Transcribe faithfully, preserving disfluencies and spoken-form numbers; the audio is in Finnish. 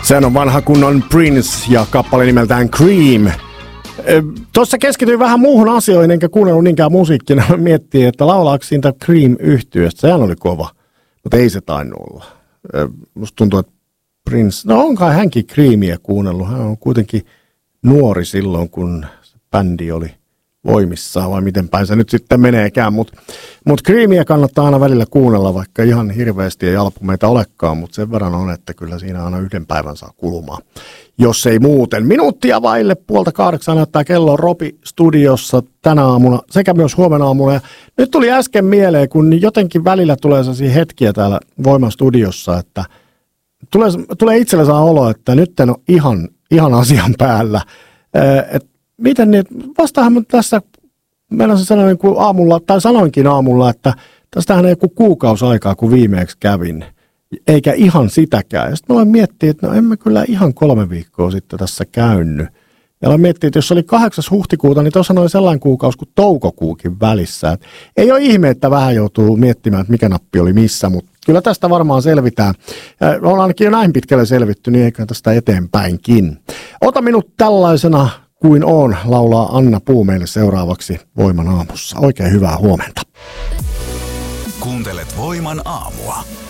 Sehän on vanha kunnon Prince ja kappale nimeltään Cream. Tuossa keskityin vähän muuhun asioihin, enkä kuunnellut niinkään musiikkina. Miettii, että laulaako siitä Cream-yhtyeestä. Sehän oli kova, mutta ei se tainnut olla. Musta tuntuu, että Prince, no onkaan hänkin Creamia kuunnellut. Hän on kuitenkin nuori silloin, kun se bändi oli voimissaan, vai miten päin se nyt sitten meneekään. Mutta mut Creamia kannattaa aina välillä kuunnella, vaikka ihan hirveästi ei albumeita olekaan, mutta sen verran on, että kyllä siinä aina yhden päivän saa kulumaan. Jos ei muuten. Minuuttia vaille puolta kahdeksan näyttää kello Ropi studiossa tänä aamuna sekä myös huomenna aamuna. Ja nyt tuli äsken mieleen, kun jotenkin välillä tulee sellaisia hetkiä täällä Voiman studiossa, että tulee, tulee itselle saa olo, että nyt en ole ihan, ihan asian päällä. Et miten niin, vastaahan mä tässä, meillä se sanoin kuin aamulla, tai sanoinkin aamulla, että tästähän ei joku kuukausi aikaa, kun viimeeksi kävin. Eikä ihan sitäkään. Ja sitten mä aloin miettiä, että no en mä kyllä ihan kolme viikkoa sitten tässä käynyt. Ja aloin miettiä, että jos oli kahdeksas huhtikuuta, niin tuossa oli sellainen kuukausi kuin toukokuukin välissä. Et ei ole ihme, että vähän joutuu miettimään, että mikä nappi oli missä, mutta kyllä tästä varmaan selvitään. Ja ollaan ainakin jo näin pitkälle selvitty, niin eikä tästä eteenpäinkin. Ota minut tällaisena kuin on, laulaa Anna Puu meille seuraavaksi Voiman aamussa. Oikein hyvää huomenta. Kuuntelet Voiman aamua.